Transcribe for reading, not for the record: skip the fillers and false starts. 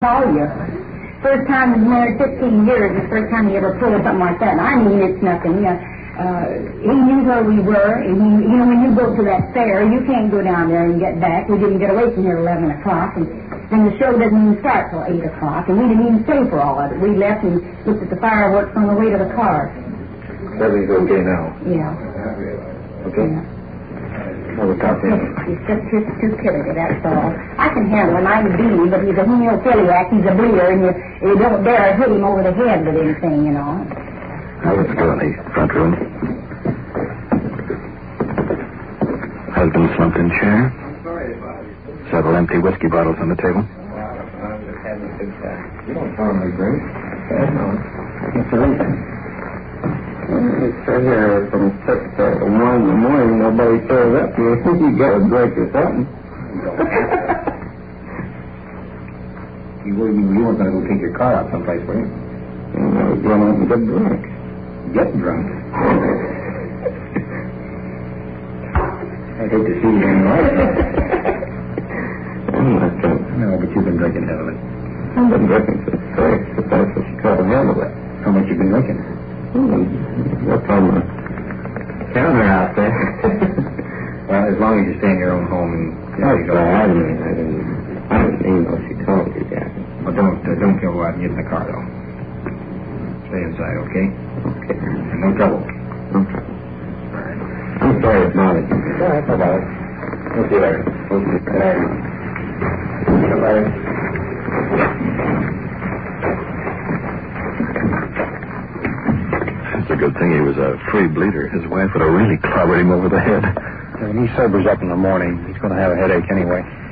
All year. First time he's married 15 years, the first time he ever pulled something like that. And I mean, it's nothing. He knew where we were, and when you go to that fair, you can't go down there and get back. We didn't get away from here at 11 o'clock, and the show doesn't even start till 8 o'clock, and we didn't even stay for all of it. We left and looked at the fireworks on the way to the car. Everything's okay now? Yeah. Okay? Yeah. Well, we'll talk to him. He's just his stupidity, that's all. I can handle him, I can beat him, but he's a hemophiliac, he's a bleeder, and you don't dare hit him over the head with anything, Now let's go in the front room. Husband slumped in chair. Several empty whiskey bottles on the table. You don't normally drink. No. What's the reason? It's here from 6 to 1 in the morning. Nobody shows up. You got a drink or something. You weren't going to go take your car out someplace, were you? I was going out and get drunk. Get drunk. I'd hate to see you in life. I'm not drunk. No, but you've been drinking heavily. I've been drinking since 6, but that's what you call to handle it. How much you been drinking? What's on the counter out there? Well, as long as you stay in your own home and... I didn't mean what she told you, Jack. Well, don't go out and get in the car, though. Stay inside, okay? Okay. And no trouble. Okay. I'm sorry it's bothered you. All right, bye-bye. We'll see you later. We'll see you later. It's a good thing he was a free bleeder. His wife would have really clobbered him over the head. When he sobers up in the morning, he's going to have a headache anyway.